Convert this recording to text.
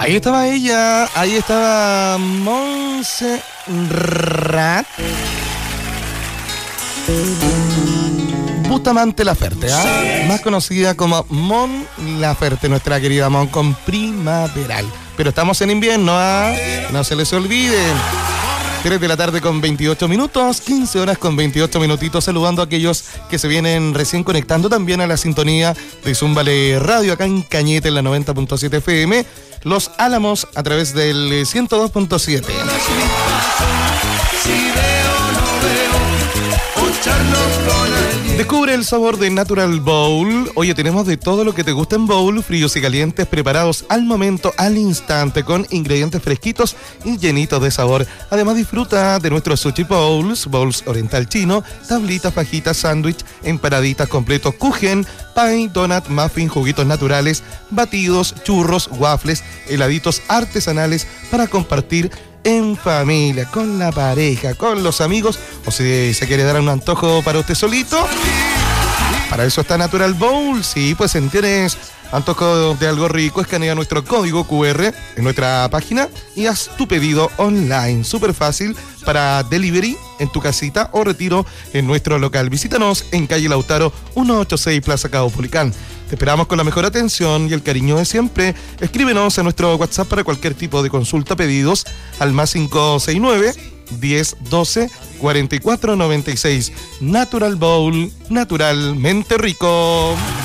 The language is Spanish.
Ahí estaba ella, ahí estaba Montserrat Bustamante Laferte, más conocida como Mon Laferte, nuestra querida Mon con Primaveral. Pero estamos en invierno, no se les olvide. 3 de la tarde con 28 minutos, 15 horas con 28 minutitos, saludando a aquellos que se vienen recién conectando también a la sintonía de Zúmbale Radio, acá en Cañete, en la 90.7 FM, Los Álamos a través del 102.7. Descubre el sabor de Natural Bowl. Oye, tenemos de todo lo que te gusta en bowl, fríos y calientes, preparados al momento, al instante, con ingredientes fresquitos y llenitos de sabor. Además, disfruta de nuestros sushi bowls oriental chino, tablitas, fajitas, sándwich, empanaditas completos, kuchen, pie, donut, muffin, juguitos naturales, batidos, churros, waffles, heladitos artesanales para compartir en familia, con la pareja, con los amigos, o si se quiere dar un antojo para usted solito. Para eso está Natural Bowl. Sí, pues si tienes antojo de algo rico, escanea nuestro código QR en nuestra página y haz tu pedido online. Súper fácil para delivery en tu casita o retiro en nuestro local. Visítanos en calle Lautaro 186 Plaza Caupolicán. Te esperamos con la mejor atención y el cariño de siempre. Escríbenos a nuestro WhatsApp para cualquier tipo de consulta, pedidos al más 569 10 12 44 96. Natural Bowl, naturalmente rico.